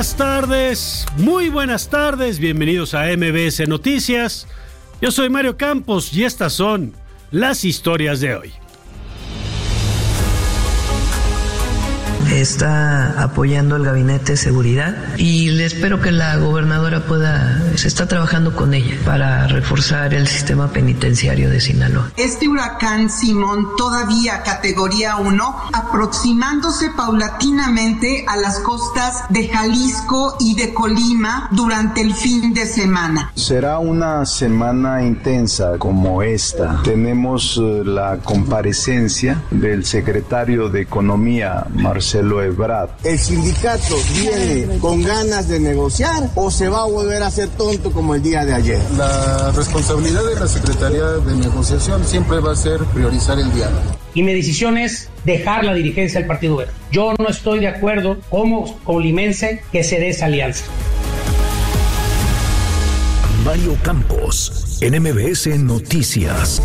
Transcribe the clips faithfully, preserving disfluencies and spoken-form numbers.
buenas tardes, muy buenas tardes, bienvenidos a M B S Noticias. Yo soy Mario Campos y estas son las historias de hoy. Está apoyando el gabinete de seguridad y le espero que la gobernadora pueda, se está trabajando con ella para reforzar el sistema penitenciario de Sinaloa. Este huracán Simón, todavía categoría uno, aproximándose paulatinamente a las costas de Jalisco y de Colima durante el fin de semana. Será una semana intensa como esta. Tenemos uh, la comparecencia del secretario de Economía, Marcelo Ebrard. ¿El sindicato viene con ganas de negociar o se va a volver a hacer tonto como el día de ayer? La responsabilidad de la Secretaría de Negociación siempre va a ser priorizar el diálogo. Y mi decisión es dejar la dirigencia del Partido Verde. Yo no estoy de acuerdo como colimense que se dé esa alianza. Mario Campos, en M B S Noticias.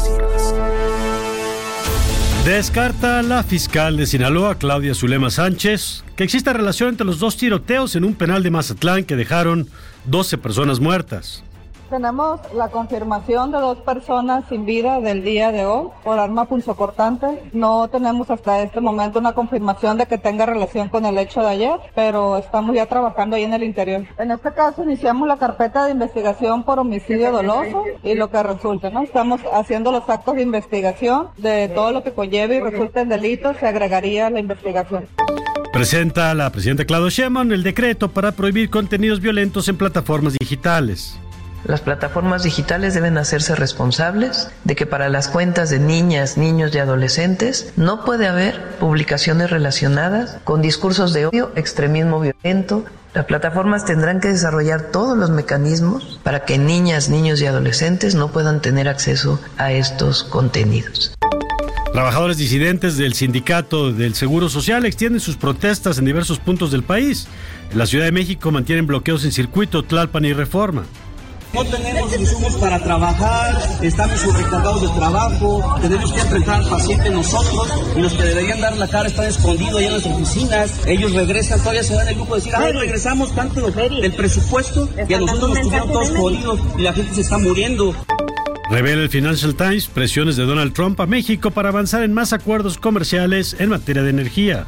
Descarta la fiscal de Sinaloa, Claudia Zulema Sánchez, que exista relación entre los dos tiroteos en un penal de Mazatlán que dejaron doce personas muertas. Tenemos la confirmación de dos personas sin vida del día de hoy por arma punzocortante. No tenemos hasta este momento una confirmación de que tenga relación con el hecho de ayer, pero estamos ya trabajando ahí en el interior. En este caso iniciamos la carpeta de investigación por homicidio doloso y lo que resulte, ¿no? Estamos haciendo los actos de investigación de todo lo que conlleve y resulte en delitos, se agregaría a la investigación. Presenta la presidenta Claudia Sheinbaum el decreto para prohibir contenidos violentos en plataformas digitales. Las plataformas digitales deben hacerse responsables de que para las cuentas de niñas, niños y adolescentes no puede haber publicaciones relacionadas con discursos de odio, extremismo violento. Las plataformas tendrán que desarrollar todos los mecanismos para que niñas, niños y adolescentes no puedan tener acceso a estos contenidos. Trabajadores disidentes del Sindicato del Seguro Social extienden sus protestas en diversos puntos del país. En la Ciudad de México mantienen bloqueos en Circuito, Tlalpan y Reforma. No tenemos insumos para trabajar, estamos sobrecargados de trabajo, tenemos que enfrentar al paciente nosotros y los que deberían dar la cara están escondidos allá en las oficinas. Ellos regresan, todavía se dan el lujo de decir, ah, regresamos tanto del presupuesto y a nosotros nos tuvieron todos jodidos y la gente se está muriendo. Revela el Financial Times presiones de Donald Trump a México para avanzar en más acuerdos comerciales en materia de energía.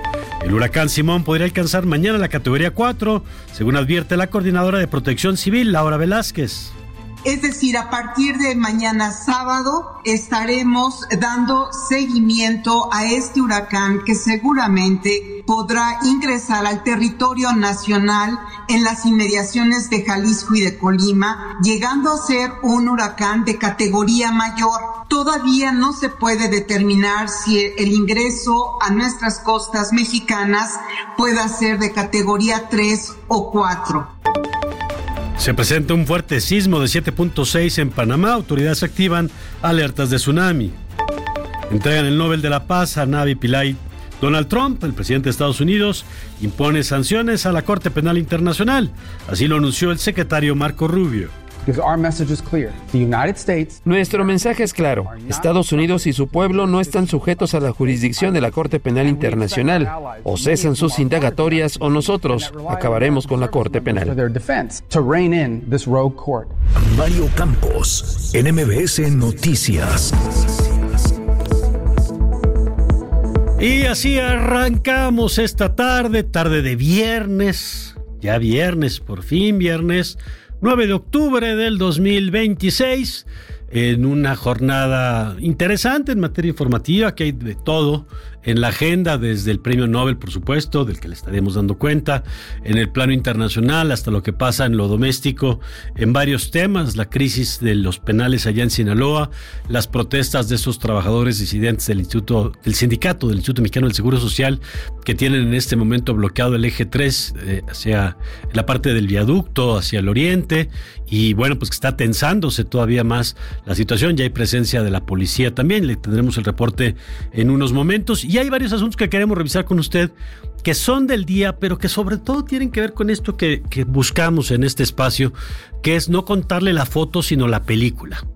El huracán Simón podría alcanzar mañana la categoría cuatro, según advierte la coordinadora de Protección Civil, Laura Velázquez. Es decir, a partir de mañana sábado estaremos dando seguimiento a este huracán que seguramente podrá ingresar al territorio nacional en las inmediaciones de Jalisco y de Colima, llegando a ser un huracán de categoría mayor. Todavía no se puede determinar si el ingreso a nuestras costas mexicanas pueda ser de categoría tres o cuatro. Se presenta un fuerte sismo de siete punto seis en Panamá. Autoridades activan alertas de tsunami. Entregan el Nobel de la Paz a Navi Pillay. Donald Trump, el presidente de Estados Unidos, impone sanciones a la Corte Penal Internacional. Así lo anunció el secretario Marco Rubio. Nuestro mensaje es claro. Estados Unidos y su pueblo no están sujetos a la jurisdicción de la Corte Penal Internacional. O cesan sus indagatorias o nosotros acabaremos con la Corte Penal. Mario Campos, en M B S Noticias. Y así arrancamos esta tarde, tarde de viernes, ya viernes, por fin viernes, nueve de octubre del dos mil veintiséis, en una jornada interesante en materia informativa, que hay de todo en la agenda, desde el premio Nobel, por supuesto, del que le estaremos dando cuenta, en el plano internacional, hasta lo que pasa en lo doméstico, en varios temas, la crisis de los penales allá en Sinaloa, las protestas de esos trabajadores disidentes del Instituto, del Sindicato del Instituto Mexicano del Seguro Social, que tienen en este momento bloqueado el eje tres eh, hacia la parte del viaducto, hacia el oriente, y bueno, pues que está tensándose todavía más la situación. Ya hay presencia de la policía también, le tendremos el reporte en unos momentos. Y hay varios asuntos que queremos revisar con usted, que son del día, pero que sobre todo tienen que ver con esto que, que buscamos en este espacio, que es no contarle la foto, sino la película.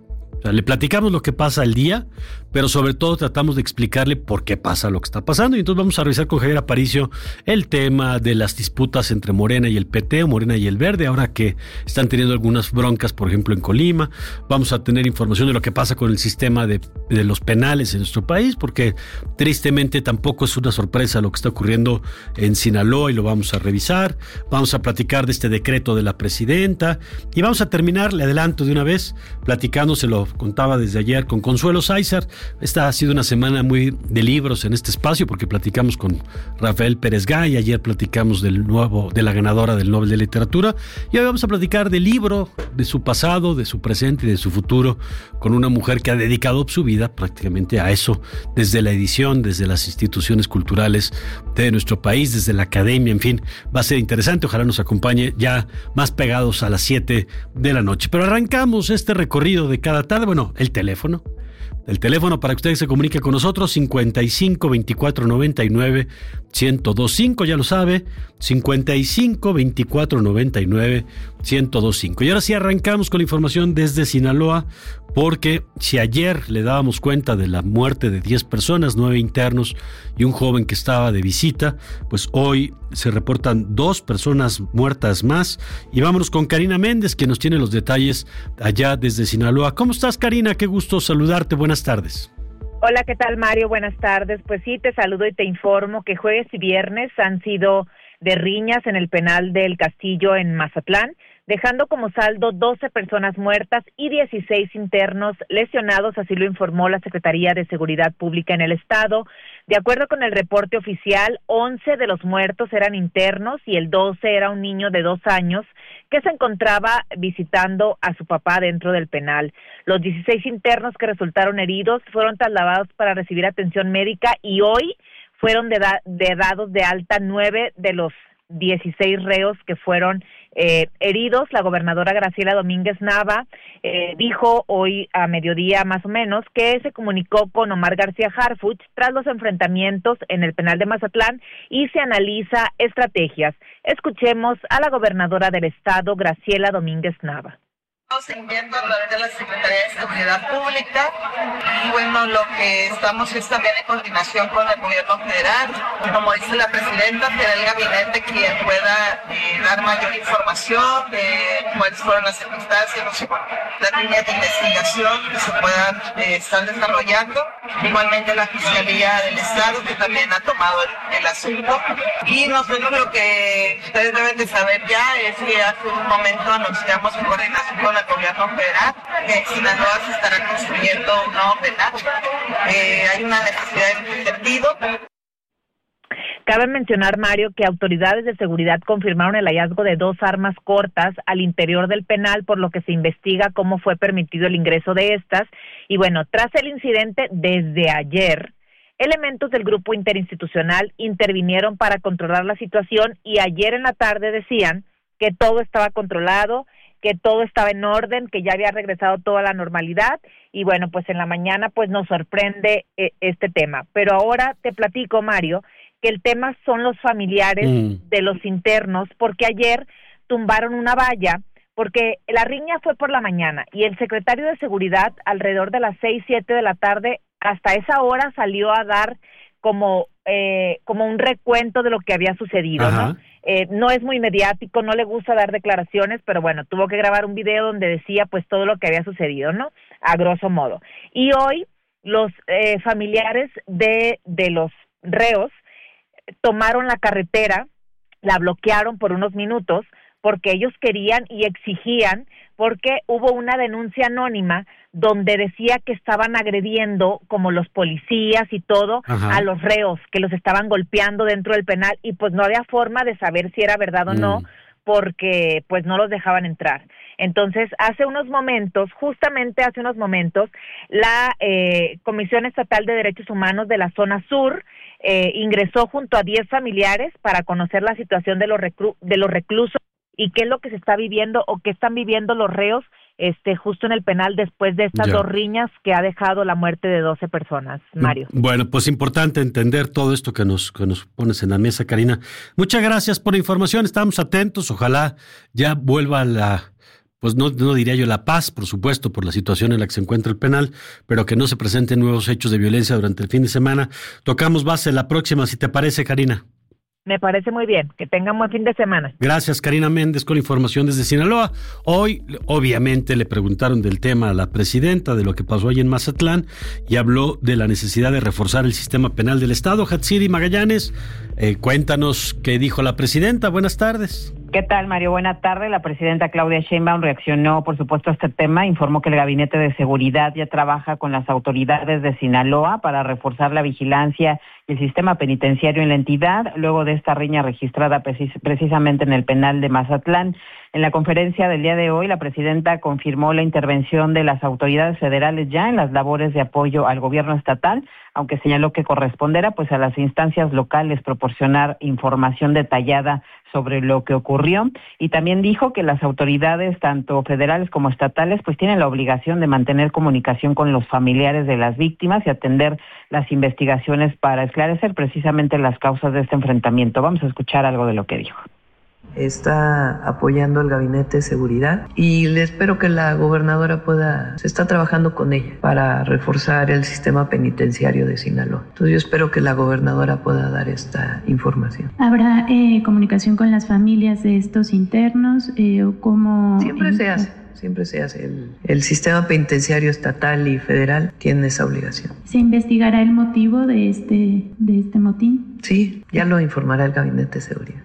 O sea, le platicamos lo que pasa al día, pero sobre todo tratamos de explicarle por qué pasa lo que está pasando. Y entonces vamos a revisar con Javier Aparicio el tema de las disputas entre Morena y el P T, o Morena y el Verde, ahora que están teniendo algunas broncas, por ejemplo, en Colima. Vamos a tener información de lo que pasa con el sistema de, de los penales en nuestro país, porque tristemente tampoco es una sorpresa lo que está ocurriendo en Sinaloa, y lo vamos a revisar. Vamos a platicar de este decreto de la presidenta, y vamos a terminar, le adelanto de una vez, platicándoselo. Contaba desde ayer con Consuelo Sáizar. Esta ha sido una semana muy de libros en este espacio, porque platicamos con Rafael Pérez Gay, ayer platicamos del nuevo, de la ganadora del Nobel de Literatura, y hoy vamos a platicar del libro, de su pasado, de su presente y de su futuro, con una mujer que ha dedicado su vida prácticamente a eso, desde la edición, desde las instituciones culturales de nuestro país, desde la academia, en fin, va a ser interesante. Ojalá nos acompañe ya más pegados a las siete de la noche. Pero arrancamos este recorrido de cada tarde. Bueno, el teléfono. El teléfono para que usted se comunique con nosotros, cincuenta y cinco, veinticuatro, noventa y nueve, ciento veinticinco, ya lo sabe, cincuenta y cinco, veinticuatro, noventa y nueve, ciento veinticinco. Y ahora sí arrancamos con la información desde Sinaloa, porque si ayer le dábamos cuenta de la muerte de diez personas, nueve internos y un joven que estaba de visita, pues hoy se reportan dos personas muertas más. Y vámonos con Karina Méndez, que nos tiene los detalles allá desde Sinaloa. ¿Cómo estás, Karina? Qué gusto saludarte. Buenas tardes. Hola, ¿qué tal, Mario? Buenas tardes. Pues sí, te saludo y te informo que jueves y viernes han sido de riñas en el penal del Castillo en Mazatlán, dejando como saldo doce personas muertas y dieciséis internos lesionados, así lo informó la Secretaría de Seguridad Pública en el estado. De acuerdo con el reporte oficial, once de los muertos eran internos y el doce era un niño de dos años que se encontraba visitando a su papá dentro del penal. Los dieciséis internos que resultaron heridos fueron trasladados para recibir atención médica, y hoy fueron de, da- de dados de alta nueve de los dieciséis reos que fueron eh, heridos. La gobernadora Graciela Domínguez Nava eh, dijo hoy a mediodía más o menos que se comunicó con Omar García Harfuch tras los enfrentamientos en el penal de Mazatlán y se analiza estrategias. Escuchemos a la gobernadora del estado, Graciela Domínguez Nava. Estamos enviando a través de la Secretaría de Seguridad Pública, y bueno, lo que estamos es también en coordinación con el gobierno federal. Como dice la presidenta, será el gabinete quien pueda eh, dar mayor información de cuáles fueron las circunstancias, las líneas de investigación que se puedan eh, estar desarrollando. Igualmente la Fiscalía del Estado, que también ha tomado el, el asunto. Y nosotros lo que ustedes deben de saber ya es que hace un momento anunciamos en coordinación con el gobierno federal que en Sinaloa se estará construyendo un nuevo penal. Eh, hay una necesidad en ese sentido. Cabe mencionar, Mario, que autoridades de seguridad confirmaron el hallazgo de dos armas cortas al interior del penal, por lo que se investiga cómo fue permitido el ingreso de estas. Y bueno, tras el incidente, desde ayer, elementos del grupo interinstitucional intervinieron para controlar la situación, y ayer en la tarde decían que todo estaba controlado, que todo estaba en orden, que ya había regresado toda la normalidad, y bueno, pues en la mañana pues nos sorprende eh, este tema. Pero ahora te platico, Mario, que el tema son los familiares mm. de los internos, porque ayer tumbaron una valla, porque la riña fue por la mañana, y el secretario de Seguridad alrededor de las seis, siete de la tarde, hasta esa hora salió a dar como, eh, como un recuento de lo que había sucedido, Ajá. ¿no? Eh, no es muy mediático, no le gusta dar declaraciones, pero bueno, tuvo que grabar un video donde decía pues todo lo que había sucedido, ¿no? A grosso modo. Y hoy los eh, familiares de, de los reos tomaron la carretera, la bloquearon por unos minutos, porque ellos querían y exigían, porque hubo una denuncia anónima donde decía que estaban agrediendo, como los policías y todo, Ajá. a los reos, que los estaban golpeando dentro del penal, y pues no había forma de saber si era verdad o mm. no, porque pues no los dejaban entrar. Entonces, hace unos momentos, justamente hace unos momentos, la eh, Comisión Estatal de Derechos Humanos de la Zona Sur eh, ingresó junto a diez familiares para conocer la situación de los, reclu- de los reclusos y qué es lo que se está viviendo o qué están viviendo los reos este justo en el penal después de estas ya. dos riñas que ha dejado la muerte de doce personas, Mario. Bueno, pues importante entender todo esto que nos, que nos pones en la mesa, Karina. Muchas gracias por la información, estamos atentos, ojalá ya vuelva la pues no, no diría yo la paz, por supuesto, por la situación en la que se encuentra el penal, pero que no se presenten nuevos hechos de violencia durante el fin de semana. Tocamos base la próxima, si te parece, Karina. Me parece muy bien. Que tengan buen fin de semana. Gracias, Karina Méndez, con información desde Sinaloa. Hoy, obviamente, le preguntaron del tema a la presidenta, de lo que pasó ahí en Mazatlán, y habló de la necesidad de reforzar el sistema penal del Estado. Hatsiri Magallanes, eh, cuéntanos qué dijo la presidenta. Buenas tardes. ¿Qué tal, Mario? Buena tarde. La presidenta Claudia Sheinbaum reaccionó, por supuesto, a este tema. Informó que el Gabinete de Seguridad ya trabaja con las autoridades de Sinaloa para reforzar la vigilancia y el sistema penitenciario en la entidad, luego de esta riña registrada precis- precisamente en el penal de Mazatlán. En la conferencia del día de hoy, la presidenta confirmó la intervención de las autoridades federales ya en las labores de apoyo al gobierno estatal, aunque señaló que corresponderá pues a las instancias locales proporcionar información detallada sobre lo que ocurrió, y también dijo que las autoridades, tanto federales como estatales, pues tienen la obligación de mantener comunicación con los familiares de las víctimas y atender las investigaciones para esclarecer precisamente las causas de este enfrentamiento. Vamos a escuchar algo de lo que dijo. Está apoyando al Gabinete de Seguridad y le espero que la gobernadora pueda, se está trabajando con ella para reforzar el sistema penitenciario de Sinaloa. Entonces yo espero que la gobernadora pueda dar esta información. ¿Habrá eh, comunicación con las familias de estos internos eh, o cómo? Siempre eh, se hace. Siempre se hace. El, el sistema penitenciario estatal y federal tiene esa obligación. ¿Se investigará el motivo de este, de este motín? Sí, ya lo informará el Gabinete de Seguridad.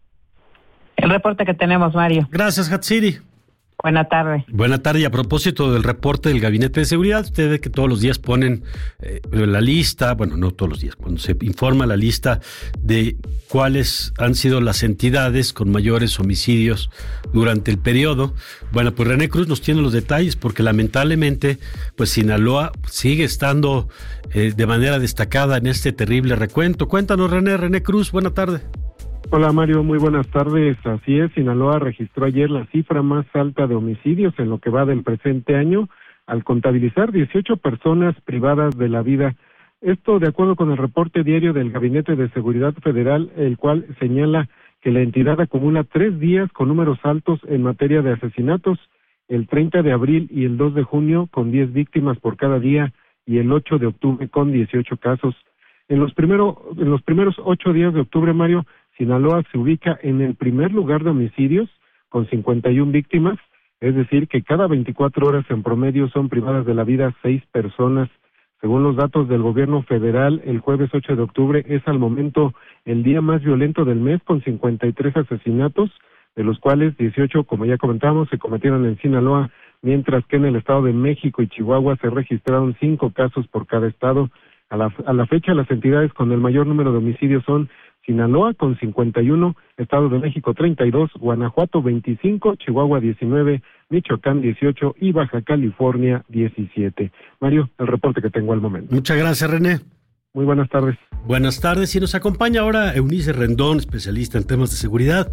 El reporte que tenemos, Mario. Gracias, Hatsiri. Buena tarde. Buena tarde. Y a propósito del reporte del Gabinete de Seguridad, usted ve que todos los días ponen eh, la lista, bueno, no todos los días, cuando se informa la lista de cuáles han sido las entidades con mayores homicidios durante el periodo. Bueno, pues René Cruz nos tiene los detalles, porque lamentablemente, pues Sinaloa sigue estando eh, de manera destacada en este terrible recuento. Cuéntanos, René. René Cruz, buena tarde. Hola Mario, muy buenas tardes. Así es, Sinaloa registró ayer la cifra más alta de homicidios en lo que va del presente año, al contabilizar dieciocho personas privadas de la vida. Esto de acuerdo con el reporte diario del Gabinete de Seguridad Federal, el cual señala que la entidad acumula tres días con números altos en materia de asesinatos, el treinta de abril y el dos de junio con diez víctimas por cada día y el ocho de octubre con dieciocho casos. En los, primero, en los primeros ocho días de octubre, Mario, Sinaloa se ubica en el primer lugar de homicidios con cincuenta y una víctimas, es decir, que cada veinticuatro horas en promedio son privadas de la vida seis personas. Según los datos del gobierno federal, el jueves ocho de octubre es al momento el día más violento del mes con cincuenta y tres asesinatos, de los cuales dieciocho, como ya comentamos, se cometieron en Sinaloa, mientras que en el Estado de México y Chihuahua se registraron cinco casos por cada estado. A la, a la fecha, las entidades con el mayor número de homicidios son Sinaloa con cincuenta y uno, Estado de México treinta y dos, Guanajuato veinticinco, Chihuahua diecinueve, Michoacán dieciocho y Baja California diecisiete. Mario, el reporte que tengo al momento. Muchas gracias, René. Muy buenas tardes. Buenas tardes, y nos acompaña ahora Eunice Rendón, especialista en temas de seguridad.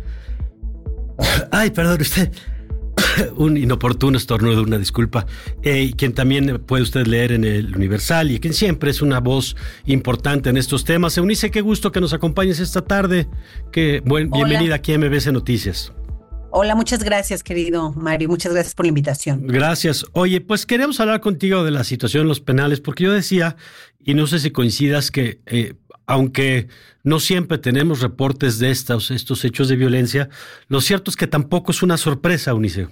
Ay, perdón, usted... un inoportuno estornudo, una disculpa, eh, quien también puede usted leer en el Universal y quien siempre es una voz importante en estos temas. Eunice, qué gusto que nos acompañes esta tarde. Que, buen, bienvenida aquí a M B C Noticias. Hola, muchas gracias, querido Mario, muchas gracias por la invitación. Gracias. Oye, pues queremos hablar contigo de la situación en los penales, porque yo decía, y no sé si coincidas, que eh, aunque no siempre tenemos reportes de estos, estos hechos de violencia, lo cierto es que tampoco es una sorpresa, Eunice.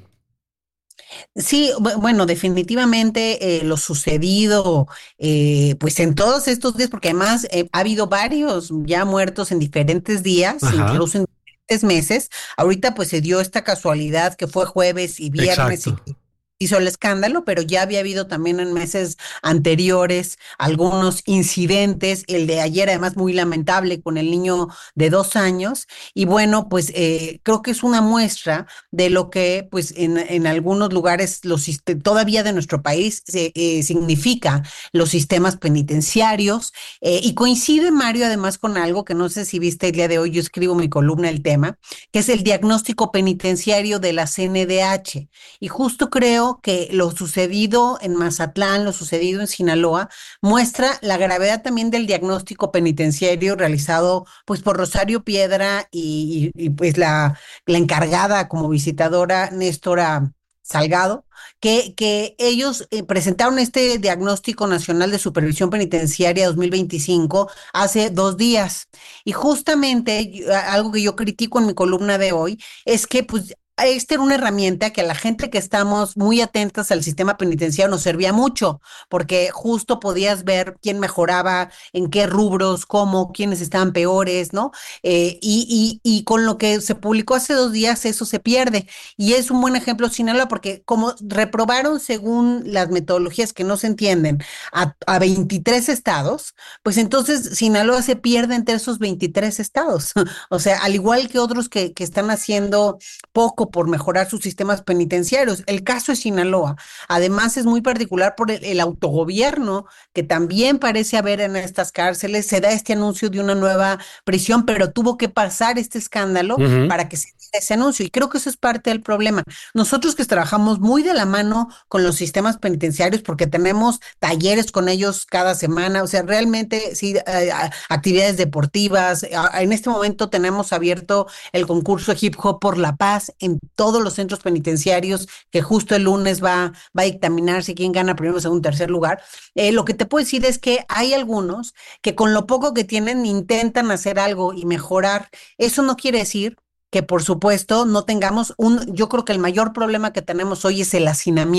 Sí, bueno, definitivamente eh, lo sucedido eh, pues en todos estos días, porque además eh, ha habido varios ya muertos en diferentes días, Ajá. incluso en diferentes meses. Ahorita pues se dio esta casualidad que fue jueves y viernes Exacto. y hizo el escándalo, pero ya había habido también en meses anteriores algunos incidentes, el de ayer además muy lamentable con el niño de dos años, y bueno, pues eh, creo que es una muestra de lo que pues en, en algunos lugares los, todavía de nuestro país eh, eh, significa los sistemas penitenciarios, eh, y coincide, Mario, además con algo que no sé si viste el día de hoy, yo escribo mi columna el tema, que es el diagnóstico penitenciario de la C N D H, y justo creo que lo sucedido en Mazatlán, lo sucedido en Sinaloa, muestra la gravedad también del diagnóstico penitenciario realizado pues por Rosario Piedra y, y, y pues la, la encargada como visitadora Néstora Salgado, que, que ellos eh, presentaron este Diagnóstico Nacional de Supervisión Penitenciaria dos mil veinticinco hace dos días. Y justamente yo, algo que yo critico en mi columna de hoy es que pues esta era una herramienta que a la gente que estamos muy atentas al sistema penitenciario nos servía mucho, porque justo podías ver quién mejoraba, en qué rubros, cómo, quiénes estaban peores, ¿no? Eh, y, y, y con lo que se publicó hace dos días eso se pierde. Y es un buen ejemplo Sinaloa, porque como reprobaron según las metodologías que no se entienden a, a veintitrés estados, pues entonces Sinaloa se pierde entre esos veintitrés estados. O sea, al igual que otros que, que están haciendo poco por mejorar sus sistemas penitenciarios. El caso de Sinaloa, además, es muy particular por el, el autogobierno que también parece haber en estas cárceles. Se da este anuncio de una nueva prisión, pero tuvo que pasar este escándalo uh-huh. para que se diera ese anuncio. Y creo que eso es parte del problema. Nosotros que trabajamos muy de la mano con los sistemas penitenciarios, porque tenemos talleres con ellos cada semana, o sea, realmente sí, eh, actividades deportivas. En este momento tenemos abierto el concurso Hip Hop por la Paz en todos los centros penitenciarios, que justo el lunes va, va a dictaminarse quién gana primero, segundo, tercer lugar. Eh, lo que te puedo decir es que hay algunos que con lo poco que tienen intentan hacer algo y mejorar. Eso no quiere decir que, por supuesto, no tengamos un, yo creo que el mayor problema que tenemos hoy es el hacinamiento.